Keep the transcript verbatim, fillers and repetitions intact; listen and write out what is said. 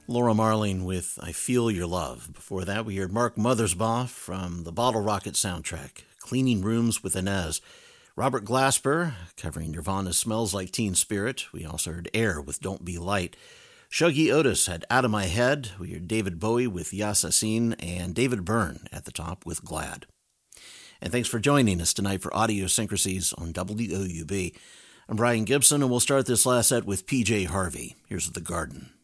Laura Marling with I Feel Your Love. Before that, we heard Mark Mothersbaugh from the Bottle Rocket soundtrack, Cleaning Rooms with Inez. Robert Glasper covering Nirvana's Smells Like Teen Spirit. We also heard Air with Don't Be Light. Shuggy Otis had Out of My Head. We heard David Bowie with Yassassin and David Byrne at the top with Glad. And thanks for joining us tonight for Audiosyncrasies on W O U B. I'm Brian Gibson, and we'll start this last set with P J Harvey. Here's The Garden.